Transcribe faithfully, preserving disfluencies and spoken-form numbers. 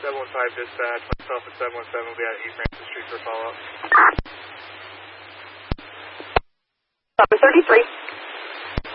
seven one five dispatch, myself at seven one seven will be at East Francis Street for follow-up. Number thirty-three.